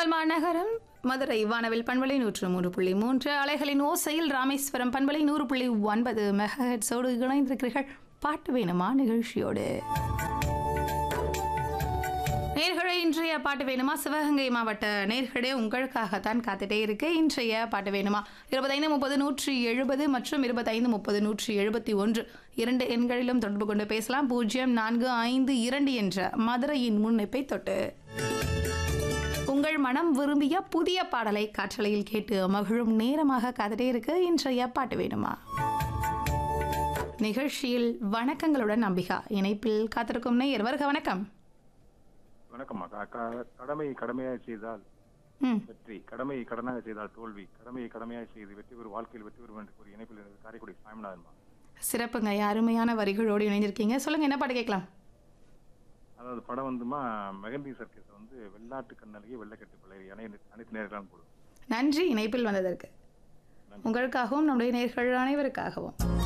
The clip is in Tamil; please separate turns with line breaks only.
உங்கள் மாநகரம் மதுரை வானவில் பண்பலை 103.3 அலைகளின் ஓசையில் ராமேஸ்வரம் பண்பலை 100.9 மெகாஹெட்ஸோடு இணைந்திருக்கிறீர்கள். பாட்டு வேணுமா நிகழ்ச்சியோடு நேர்களே, இன்றைய பாட்டு வேணுமா சிவகங்கை மாவட்ட நேர்களே உங்களுக்காகத்தான் காத்துட்டே இருக்கு. இன்றைய பாட்டு வேணுமா 2530 மற்றும் 2530 இரண்டு எண்களிலும் தொடர்பு கொண்டு பேசலாம். 0452 என்ற மதுரையின் முன்னிப்பை தொட்டு உங்கள் மனம் விரும்பிய புதிய பாடலை காற்றலையில் கேட்டு மகிழும் நேரமாக காத்துட்டே இருக்கு. இன்றைய பாட்டு வேணுமா நிகழ்ச்சியில் வணக்கங்களுடன் நம்பிக்கா இணைப்பில் காத்திருக்கும் நேயர் வருக. வணக்கம்.
வணக்கம். கடமையாக செய்தால் வெற்றி, கடமை கடனாக செய்தால் தோல்வி, கடமையை கடமையாக செய்து வெற்றி பெறும், வாழ்க்கையில் வெற்றி பெறும் என்று கூறி இணைப்பில் காரைக்குடி சாமிநாதன்.
சிறப்புங்க, அருமையான வரிகளோடு இணைந்திருக்கீங்க. சொல்லுங்க, என்ன பாட்டு கேட்கலாம்?
அதாவது படம் மெகந்தி சர்க்கஸ் வெள்ளாட்டு கண்ணழகி வெள்ளக்கட்டு பிள்ளை அனைத்து நேர்களும் போடுவோம்.
நன்றி இணைப்பில் வந்ததற்கு. உங்களுக்காகவும் நம்முடைய நேர்கள் அனைவருக்காகவும்.